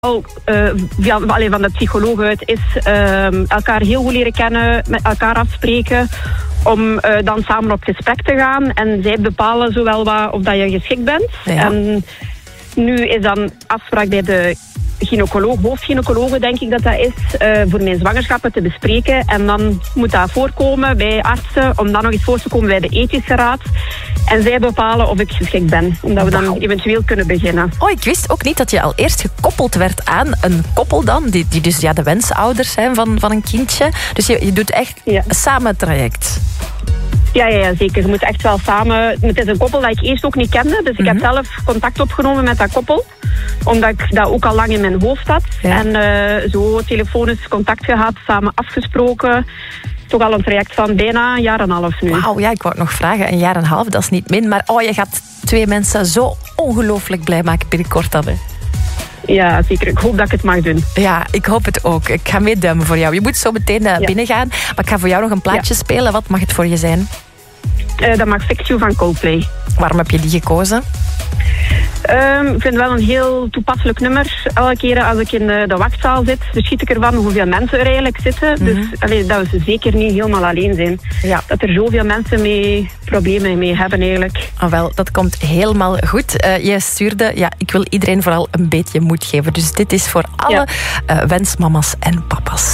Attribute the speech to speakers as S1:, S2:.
S1: van de psycholoog uit is elkaar heel goed leren kennen, met elkaar afspreken, om dan samen op gesprek te gaan. En zij bepalen zowel of dat je geschikt bent.
S2: Ja.
S1: En nu is dan afspraak bij de hoofdgynaecoloog, denk ik dat is, voor mijn zwangerschappen te bespreken. En dan moet dat voorkomen bij artsen, om dan nog eens voor te komen bij de ethische raad. En zij bepalen of ik geschikt ben, omdat we dan eventueel kunnen beginnen.
S2: Oh, ik wist ook niet dat je al eerst gekoppeld werd aan een koppel dan, die dus de wensouders zijn van een kindje. Dus je doet echt samen het traject.
S1: Ja, zeker. Je moet echt wel samen... Het is een koppel dat ik eerst ook niet kende. Dus ik heb zelf contact opgenomen met dat koppel. Omdat ik dat ook al lang in mijn hoofd had. Ja. En zo telefonisch contact gehad, samen afgesproken. Toch al een traject van bijna een jaar en een half nu.
S2: Wauw, ja, ik wou het nog vragen. Een jaar en een half, dat is niet min. Maar je gaat 2 mensen zo ongelooflijk blij maken binnenkort dan, hè?
S1: Ja, zeker. Ik hoop dat ik het mag doen.
S2: Ja, ik hoop het ook. Ik ga meeduimen voor jou. Je moet zo meteen binnengaan. Maar ik ga voor jou nog een plaatje spelen. Wat mag het voor je zijn?
S1: Dat mag Fix You van Coldplay.
S2: Waarom heb je die gekozen?
S1: Ik vind het wel een heel toepasselijk nummer. Elke keer als ik in de wachtzaal zit, schiet ik ervan hoeveel mensen er eigenlijk zitten. Dus dat we zeker niet helemaal alleen zijn. Ja. Dat er zoveel mensen problemen mee hebben eigenlijk.
S2: Wel, dat komt helemaal goed. Jij stuurde, ik wil iedereen vooral een beetje moed geven. Dus dit is voor alle wensmama's en papa's.